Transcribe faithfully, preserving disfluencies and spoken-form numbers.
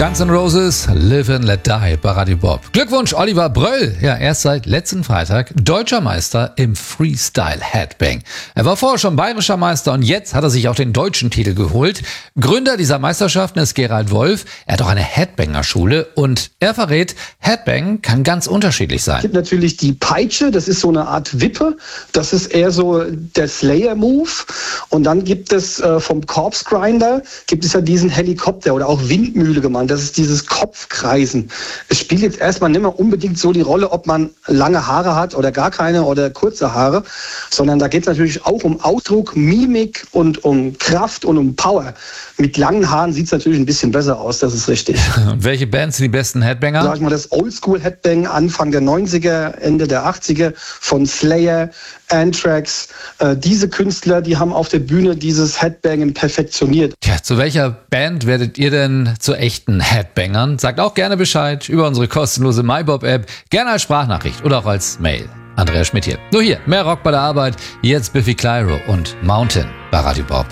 Guns N' Roses, Live and Let Die bei Radio Bob. Glückwunsch Oliver Bröll. Ja, erst seit letzten Freitag deutscher Meister im Freestyle Headbang. Er war vorher schon bayerischer Meister und jetzt hat er sich auch den deutschen Titel geholt. Gründer dieser Meisterschaften ist Gerald Wolf. Er hat auch eine Headbanger-Schule und er verrät, Headbang kann ganz unterschiedlich sein. Es gibt natürlich die Peitsche, das ist so eine Art Wippe. Das ist eher so der Slayer-Move. Und dann gibt es äh, vom Corpse Grinder, gibt es ja diesen Helikopter oder auch Windmühle genannt. Das ist dieses Kopfkreisen. Es spielt jetzt erstmal nicht mehr unbedingt so die Rolle, ob man lange Haare hat oder gar keine oder kurze Haare, sondern da geht es natürlich auch um Ausdruck, Mimik und um Kraft und um Power. Mit langen Haaren sieht es natürlich ein bisschen besser aus, das ist richtig. Und welche Bands sind die besten Headbanger? Sag ich mal, das Oldschool-Headbang Anfang der neunziger, Ende der achtziger von Slayer, Anthrax. Äh, diese Künstler, die haben auf der Bühne dieses Headbangen perfektioniert. Tja, zu welcher Band werdet ihr denn zu echten Headbangern? Sagt auch gerne Bescheid über unsere kostenlose MyBob-App, gerne als Sprachnachricht oder auch als Mail. Andreas Schmidt hier. Nur hier, mehr Rock bei der Arbeit. Jetzt Biffy Clyro und Mountain bei Radio Bob.